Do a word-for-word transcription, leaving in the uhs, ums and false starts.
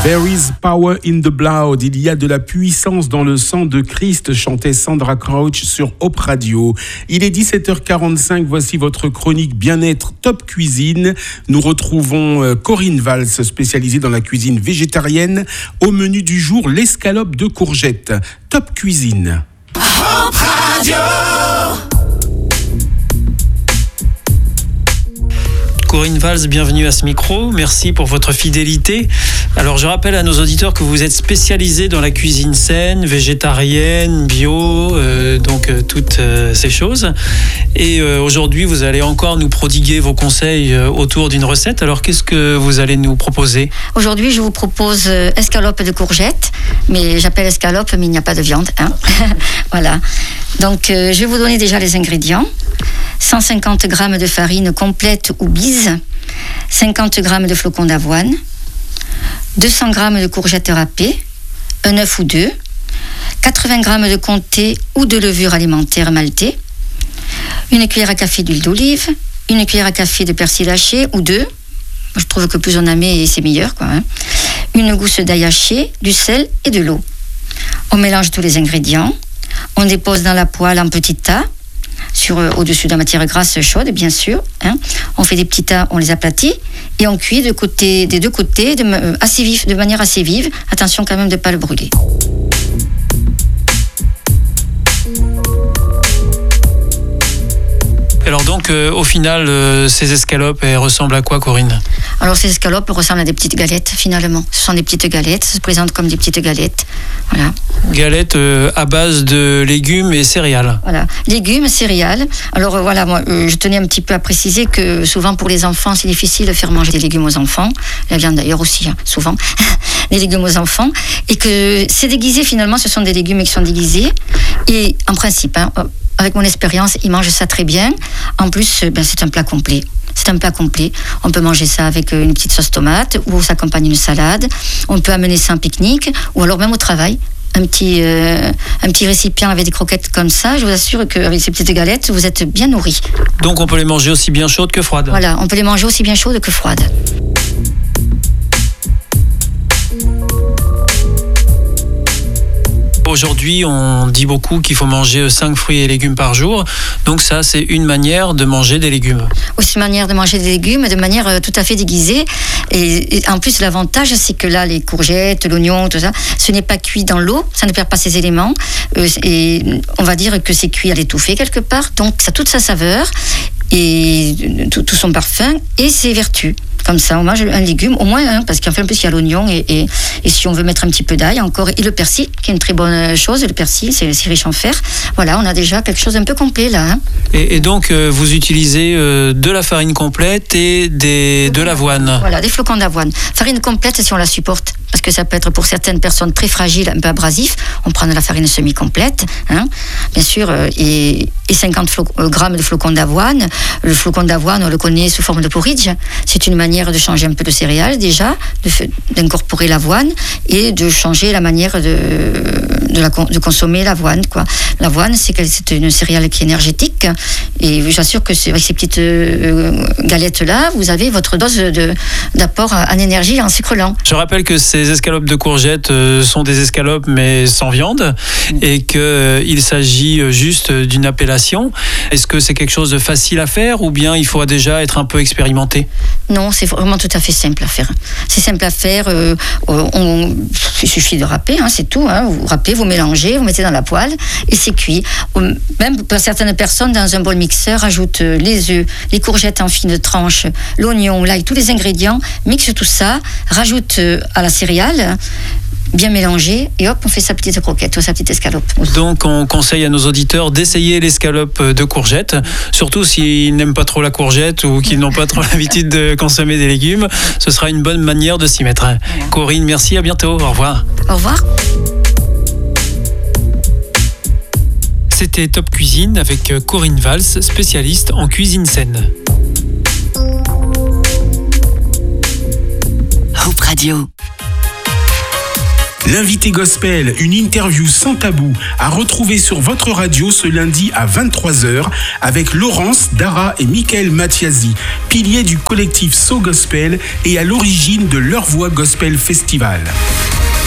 There is power in the blood. Il y a de la puissance dans le sang de Christ, chantait Sandra Crouch sur Hop Radio. Il est dix-sept heures quarante-cinq. Voici votre chronique bien-être Top Cuisine. Nous retrouvons Corinne Valls, spécialisée dans la cuisine végétarienne. Au menu du jour, l'escalope de courgettes. Top Cuisine. Hop Radio. Corinne Valls, bienvenue à ce micro. Merci pour votre fidélité. Alors, je rappelle à nos auditeurs que vous êtes spécialisés dans la cuisine saine, végétarienne, bio, euh, donc euh, toutes euh, ces choses. Et euh, aujourd'hui, vous allez encore nous prodiguer vos conseils euh, autour d'une recette. Alors, qu'est-ce que vous allez nous proposer ? Aujourd'hui, je vous propose euh, escalope de courgettes, mais j'appelle escalope, mais il n'y a pas de viande. Hein. Voilà. Donc, euh, je vais vous donner déjà les ingrédients. cent cinquante grammes de farine complète ou bise, cinquante grammes de flocons d'avoine, deux cents grammes de courgettes râpées, un œuf ou deux, quatre-vingts grammes de comté ou de levure alimentaire maltée, une cuillère à café d'huile d'olive, une cuillère à café de persil haché ou deux. Je trouve que plus on en met, c'est meilleur, quoi, hein. Une gousse d'ail haché, du sel et de l'eau. On mélange tous les ingrédients, on dépose dans la poêle en petits tas, sur, euh, au-dessus de la matière grasse chaude, bien sûr. Hein. On fait des petits tas, on les aplatit et on cuit de côté, des deux côtés de, euh, assez vif, de manière assez vive. Attention quand même de ne pas le brûler. Alors donc, euh, au final, euh, ces escalopes, elles ressemblent à quoi, Corinne ? Alors ces escalopes ressemblent à des petites galettes, finalement. Ce sont des petites galettes, ça se présente comme des petites galettes. Voilà. Galettes euh, à base de légumes et céréales. Voilà, légumes, céréales. Alors euh, voilà, moi, euh, je tenais un petit peu à préciser que souvent pour les enfants, c'est difficile de faire manger des légumes aux enfants. La viande d'ailleurs aussi, hein, souvent. Des légumes aux enfants. Et que c'est déguisé, finalement, ce sont des légumes qui sont déguisés. Et en principe, hein, avec mon expérience, ils mangent ça très bien. En plus, ben, c'est un plat complet. C'est un plat complet. On peut manger ça avec une petite sauce tomate ou ça accompagne une salade. On peut amener ça en pique-nique ou alors même au travail. Un petit, euh, un petit récipient avec des croquettes comme ça, je vous assure qu'avec ces petites galettes, vous êtes bien nourris. Donc on peut les manger aussi bien chaudes que froides. Voilà, on peut les manger aussi bien chaudes que froides. Aujourd'hui, on dit beaucoup qu'il faut manger cinq fruits et légumes par jour. Donc ça, c'est une manière de manger des légumes. Aussi une manière de manger des légumes de manière tout à fait déguisée. Et, et en plus, l'avantage, c'est que là, les courgettes, l'oignon, tout ça, ce n'est pas cuit dans l'eau, ça ne perd pas ses éléments. Euh, et on va dire que c'est cuit à l'étouffée quelque part. Donc ça a toute sa saveur et tout, tout son parfum et ses vertus. Comme ça, on mange un légume, au moins, hein, parce qu'en fait, en plus, il y a l'oignon et, et, et si on veut mettre un petit peu d'ail encore, et le persil, qui est une très bonne chose. Le persil, c'est, c'est riche en fer. Voilà, on a déjà quelque chose un peu complet là. Hein. Et, et donc, euh, vous utilisez euh, de la farine complète et des, de l'avoine. Voilà, des flocons d'avoine. Farine complète si on la supporte, parce que ça peut être pour certaines personnes très fragiles, un peu abrasif. On prend de la farine semi-complète, hein, bien sûr, euh, et, et cinquante flo- euh, grammes de flocons d'avoine. Le flocon d'avoine, on le connaît sous forme de porridge. C'est une manière de changer un peu de céréales déjà, de, d'incorporer l'avoine et de changer la manière de, de, la, de consommer l'avoine, quoi. L'avoine, c'est, c'est une céréale qui est énergétique et j'assure que c'est, avec ces petites euh, galettes-là, vous avez votre dose de, d'apport en énergie en sucre lent. Je rappelle que ces escalopes de courgettes euh, sont des escalopes mais sans viande mmh. et qu'il euh, s'agit juste d'une appellation. Est-ce que c'est quelque chose de facile à faire ou bien il faut déjà être un peu expérimenté ? Non, c'est vraiment tout à fait simple à faire. C'est simple à faire. Euh, on, il suffit de râper, hein, c'est tout. Hein. Vous râpez, vous mélangez, vous mettez dans la poêle et c'est cuit. Même pour certaines personnes, dans un bol mixeur, ajoutent les œufs, les courgettes en fines tranches, l'oignon, l'ail, tous les ingrédients, mixe tout ça, rajoute à la céréale, bien mélangé, et hop, on fait sa petite croquette ou sa petite escalope. Donc on conseille à nos auditeurs d'essayer l'escalope de courgettes, surtout s'ils n'aiment pas trop la courgette ou qu'ils n'ont pas trop l'habitude de consommer des légumes. Ce sera une bonne manière de s'y mettre. Corinne, merci, à bientôt, au revoir. Au revoir. C'était Top Cuisine avec Corinne Valls, spécialiste en cuisine saine. Hop Radio. L'invité gospel, une interview sans tabou, à retrouver sur votre radio ce lundi à vingt-trois heures avec Laurence, Dara et Michael Mathiasi, piliers du collectif So Gospel et à l'origine de Leur Voix Gospel Festival.